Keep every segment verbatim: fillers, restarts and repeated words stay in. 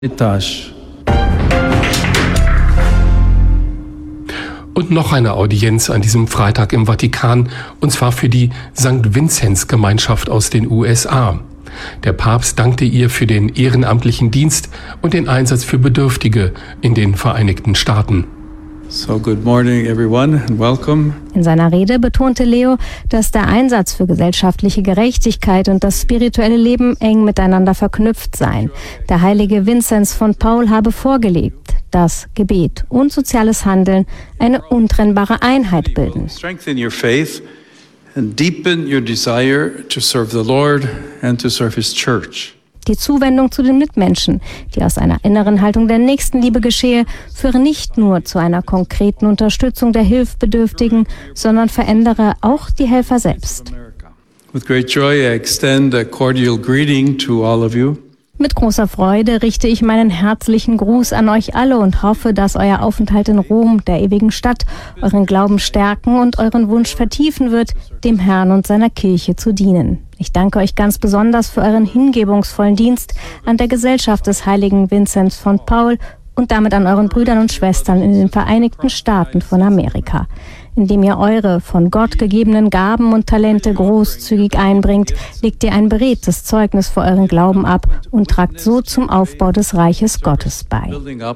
Etage. Und noch eine Audienz an diesem Freitag im Vatikan, und zwar für die Sankt Vinzenz-Gemeinschaft aus den U S A. Der Papst dankte ihr für den ehrenamtlichen Dienst und den Einsatz für Bedürftige in den Vereinigten Staaten. So good morning everyone and welcome. In seiner Rede betonte Leo, dass der Einsatz für gesellschaftliche Gerechtigkeit und das spirituelle Leben eng miteinander verknüpft seien. Der heilige Vinzenz von Paul habe vorgelebt, dass Gebet und soziales Handeln eine untrennbare Einheit bilden. Strengthen your faith and deepen your desire to serve the Lord and to serve his church. Die Zuwendung zu den Mitmenschen, die aus einer inneren Haltung der Nächstenliebe geschehe, führe nicht nur zu einer konkreten Unterstützung der Hilfsbedürftigen, sondern verändere auch die Helfer selbst. With great joy I extend a cordial greeting to all of you. Mit großer Freude richte ich meinen herzlichen Gruß an euch alle und hoffe, dass euer Aufenthalt in Rom, der ewigen Stadt, euren Glauben stärken und euren Wunsch vertiefen wird, dem Herrn und seiner Kirche zu dienen. Ich danke euch ganz besonders für euren hingebungsvollen Dienst an der Gesellschaft des heiligen Vinzenz von Paul und damit an euren Brüdern und Schwestern in den Vereinigten Staaten von Amerika. Indem ihr eure von Gott gegebenen Gaben und Talente großzügig einbringt, legt ihr ein beredtes Zeugnis für euren Glauben ab und tragt so zum Aufbau des Reiches Gottes bei.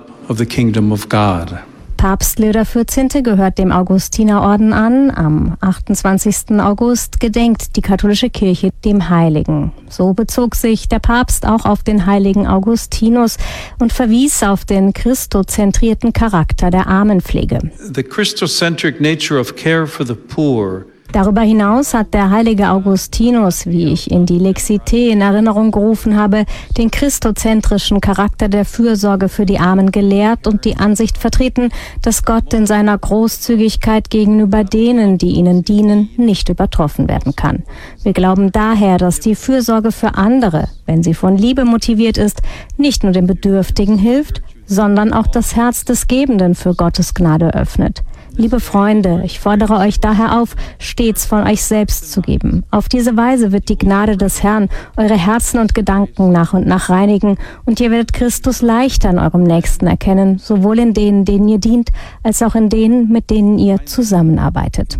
Papst Leo der vierzehnte gehört dem Augustinerorden an. Am achtundzwanzigsten August gedenkt die katholische Kirche dem Heiligen. So bezog sich der Papst auch auf den heiligen Augustinus und verwies auf den christozentrierten Charakter der Armenpflege. The Christocentric nature of care for the poor. Darüber hinaus hat der heilige Augustinus, wie ich in die Lexité in Erinnerung gerufen habe, den christozentrischen Charakter der Fürsorge für die Armen gelehrt und die Ansicht vertreten, dass Gott in seiner Großzügigkeit gegenüber denen, die ihnen dienen, nicht übertroffen werden kann. Wir glauben daher, dass die Fürsorge für andere, wenn sie von Liebe motiviert ist, nicht nur den Bedürftigen hilft, sondern auch das Herz des Gebenden für Gottes Gnade öffnet. Liebe Freunde, ich fordere euch daher auf, stets von euch selbst zu geben. Auf diese Weise wird die Gnade des Herrn eure Herzen und Gedanken nach und nach reinigen und ihr werdet Christus leichter in eurem Nächsten erkennen, sowohl in denen, denen ihr dient, als auch in denen, mit denen ihr zusammenarbeitet.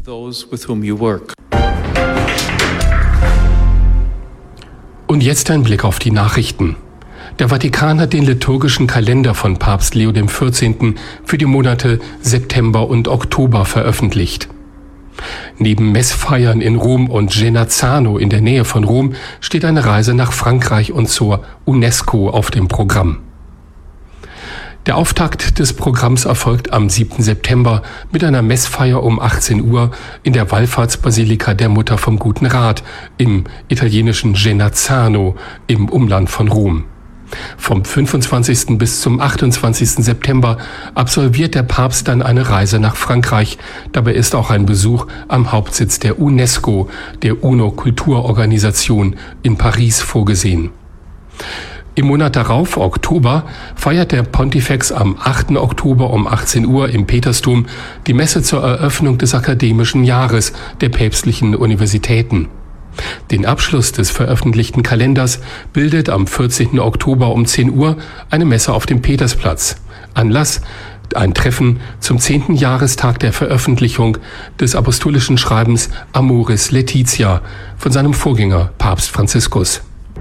Und jetzt ein Blick auf die Nachrichten. Der Vatikan hat den liturgischen Kalender von Papst Leo der vierzehnte für die Monate September und Oktober veröffentlicht. Neben Messfeiern in Rom und Genazzano in der Nähe von Rom steht eine Reise nach Frankreich und zur UNESCO auf dem Programm. Der Auftakt des Programms erfolgt am siebten September mit einer Messfeier um achtzehn Uhr in der Wallfahrtsbasilika der Mutter vom Guten Rat im italienischen Genazzano im Umland von Rom. Vom fünfundzwanzigsten bis zum achtundzwanzigsten September absolviert der Papst dann eine Reise nach Frankreich. Dabei ist auch ein Besuch am Hauptsitz der UNESCO, der UNO-Kulturorganisation in Paris, vorgesehen. Im Monat darauf, Oktober, feiert der Pontifex am achten Oktober um achtzehn Uhr im Petersdom die Messe zur Eröffnung des akademischen Jahres der päpstlichen Universitäten. Den Abschluss des veröffentlichten Kalenders bildet am vierzehnten Oktober um zehn Uhr eine Messe auf dem Petersplatz. Anlass: ein Treffen zum zehnten Jahrestag der Veröffentlichung des apostolischen Schreibens Amoris Laetitia von seinem Vorgänger Papst Franziskus.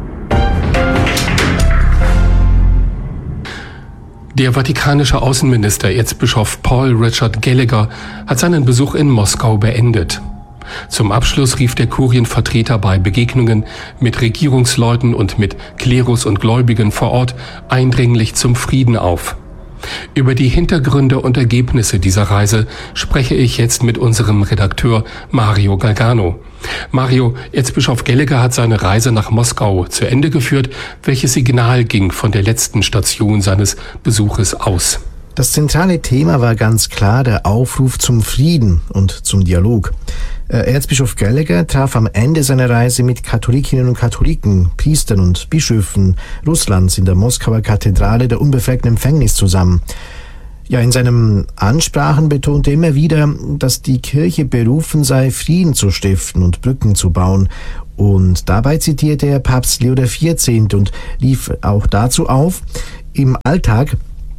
Der vatikanische Außenminister Erzbischof Paul Richard Gallagher hat seinen Besuch in Moskau beendet. Zum Abschluss rief der Kurienvertreter bei Begegnungen mit Regierungsleuten und mit Klerus und Gläubigen vor Ort eindringlich zum Frieden auf. Über die Hintergründe und Ergebnisse dieser Reise spreche ich jetzt mit unserem Redakteur Mario Galgano. Mario, Erzbischof Gallagher hat seine Reise nach Moskau zu Ende geführt. Welches Signal ging von der letzten Station seines Besuches aus? Das zentrale Thema war ganz klar der Aufruf zum Frieden und zum Dialog. Erzbischof Gallagher traf am Ende seiner Reise mit Katholikinnen und Katholiken, Priestern und Bischöfen Russlands in der Moskauer Kathedrale der Unbefleckten Empfängnis zusammen. Ja, in seinen Ansprachen betonte er immer wieder, dass die Kirche berufen sei, Frieden zu stiften und Brücken zu bauen. Und dabei zitierte er Papst Leo der vierzehnte und rief auch dazu auf, im Alltag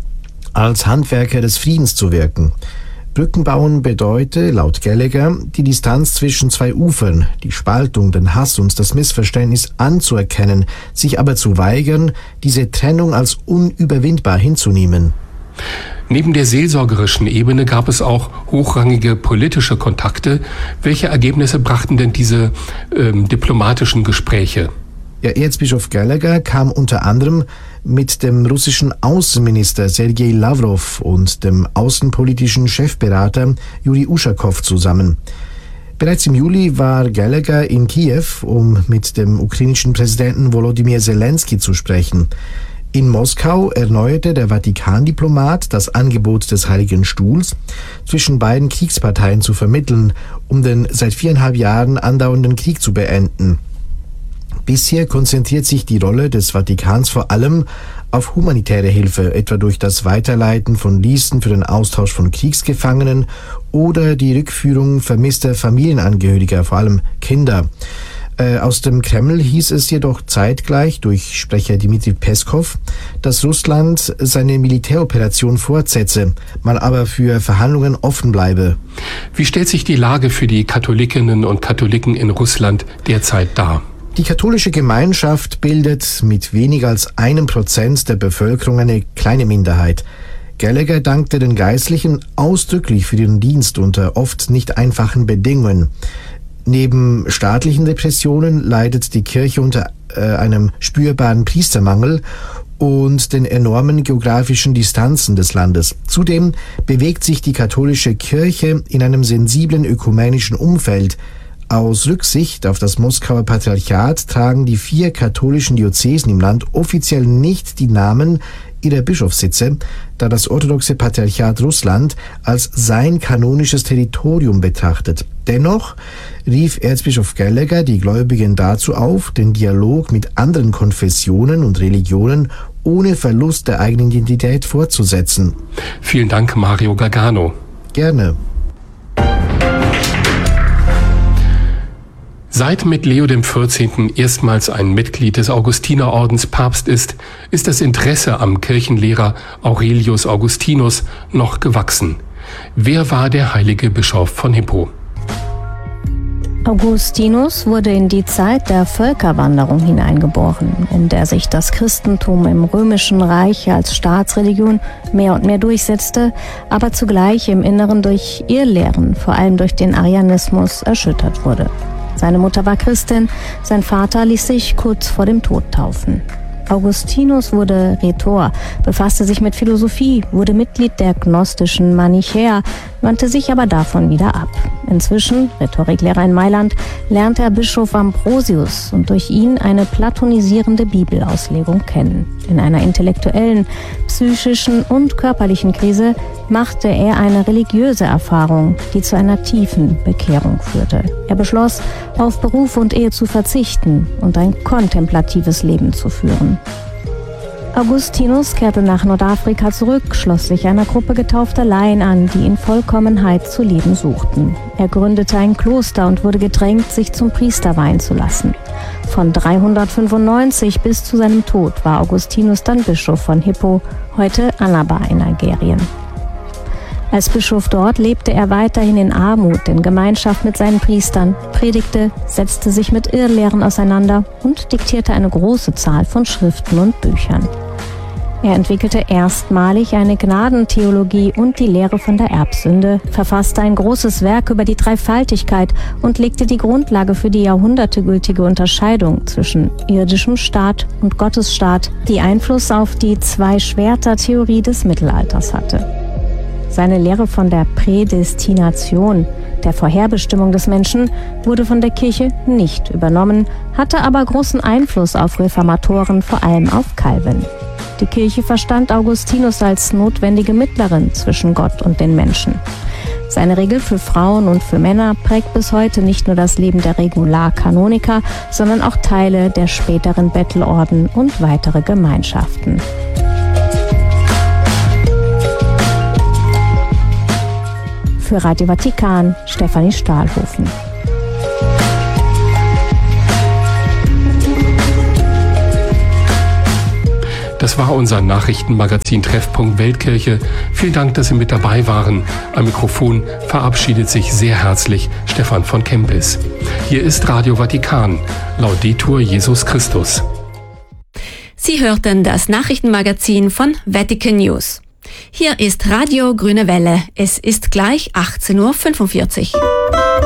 als Handwerker des Friedens zu wirken. Brückenbauen bedeute, laut Gallagher, die Distanz zwischen zwei Ufern, die Spaltung, den Hass und das Missverständnis anzuerkennen, sich aber zu weigern, diese Trennung als unüberwindbar hinzunehmen. Neben der seelsorgerischen Ebene gab es auch hochrangige politische Kontakte. Welche Ergebnisse brachten denn diese ähm, diplomatischen Gespräche? Ja, Erzbischof Gallagher kam unter anderem mit dem russischen Außenminister Sergei Lavrov und dem außenpolitischen Chefberater Juri Uschakow zusammen. Bereits im Juli war Gallagher in Kiew, um mit dem ukrainischen Präsidenten Volodymyr Zelensky zu sprechen. In Moskau erneuerte der Vatikandiplomat das Angebot des Heiligen Stuhls, zwischen beiden Kriegsparteien zu vermitteln, um den seit viereinhalb Jahren andauernden Krieg zu beenden. Bisher konzentriert sich die Rolle des Vatikans vor allem auf humanitäre Hilfe, etwa durch das Weiterleiten von Listen für den Austausch von Kriegsgefangenen oder die Rückführung vermisster Familienangehöriger, vor allem Kinder. Äh, aus dem Kreml hieß es jedoch zeitgleich durch Sprecher Dmitri Peskov, dass Russland seine Militäroperation fortsetze, man aber für Verhandlungen offen bleibe. Wie stellt sich die Lage für die Katholikinnen und Katholiken in Russland derzeit dar? Die katholische Gemeinschaft bildet mit weniger als einem Prozent der Bevölkerung eine kleine Minderheit. Gallagher dankte den Geistlichen ausdrücklich für ihren Dienst unter oft nicht einfachen Bedingungen. Neben staatlichen Repressionen leidet die Kirche unter äh, einem spürbaren Priestermangel und den enormen geografischen Distanzen des Landes. Zudem bewegt sich die katholische Kirche in einem sensiblen ökumenischen Umfeld. Aus Rücksicht auf das Moskauer Patriarchat tragen die vier katholischen Diözesen im Land offiziell nicht die Namen ihrer Bischofssitze, da das orthodoxe Patriarchat Russland als sein kanonisches Territorium betrachtet. Dennoch rief Erzbischof Gallagher die Gläubigen dazu auf, den Dialog mit anderen Konfessionen und Religionen ohne Verlust der eigenen Identität fortzusetzen. Vielen Dank, Mario Gargano. Gerne. Seit mit Leo dem vierzehnten. erstmals ein Mitglied des Augustinerordens Papst ist, ist das Interesse am Kirchenlehrer Aurelius Augustinus noch gewachsen. Wer war der heilige Bischof von Hippo? Augustinus wurde in die Zeit der Völkerwanderung hineingeboren, in der sich das Christentum im Römischen Reich als Staatsreligion mehr und mehr durchsetzte, aber zugleich im Inneren durch Irrlehren, vor allem durch den Arianismus, erschüttert wurde. Seine Mutter war Christin, sein Vater ließ sich kurz vor dem Tod taufen. Augustinus wurde Rhetor, befasste sich mit Philosophie, wurde Mitglied der gnostischen Manichäer, wandte sich aber davon wieder ab. Inzwischen, Rhetoriklehrer in Mailand, lernte er Bischof Ambrosius und durch ihn eine platonisierende Bibelauslegung kennen. In einer intellektuellen, psychischen und körperlichen Krise machte er eine religiöse Erfahrung, die zu einer tiefen Bekehrung führte. Er beschloss, auf Beruf und Ehe zu verzichten und ein kontemplatives Leben zu führen. Augustinus kehrte nach Nordafrika zurück, schloss sich einer Gruppe getaufter Laien an, die in Vollkommenheit zu leben suchten. Er gründete ein Kloster und wurde gedrängt, sich zum Priester weihen zu lassen. Von dreihundertfünfundneunzig bis zu seinem Tod war Augustinus dann Bischof von Hippo, heute Annaba in Algerien. Als Bischof dort lebte er weiterhin in Armut, in Gemeinschaft mit seinen Priestern, predigte, setzte sich mit Irrlehren auseinander und diktierte eine große Zahl von Schriften und Büchern. Er entwickelte erstmalig eine Gnadentheologie und die Lehre von der Erbsünde, verfasste ein großes Werk über die Dreifaltigkeit und legte die Grundlage für die jahrhundertegültige Unterscheidung zwischen irdischem Staat und Gottesstaat, die Einfluss auf die Zwei-Schwerter-Theorie des Mittelalters hatte. Seine Lehre von der Prädestination, der Vorherbestimmung des Menschen, wurde von der Kirche nicht übernommen, hatte aber großen Einfluss auf Reformatoren, vor allem auf Calvin. Die Kirche verstand Augustinus als notwendige Mittlerin zwischen Gott und den Menschen. Seine Regel für Frauen und für Männer prägt bis heute nicht nur das Leben der Regularkanoniker, sondern auch Teile der späteren Bettelorden und weitere Gemeinschaften. Für Radio Vatikan, Stefanie Stahlhofen. Das war unser Nachrichtenmagazin Treffpunkt Weltkirche. Vielen Dank, dass Sie mit dabei waren. Am Mikrofon verabschiedet sich sehr herzlich Stefan von Kempis. Hier ist Radio Vatikan. Laudetur Jesus Christus. Sie hörten das Nachrichtenmagazin von Vatican News. Hier ist Radio Grüne Welle. Es ist gleich achtzehn Uhr fünfundvierzig.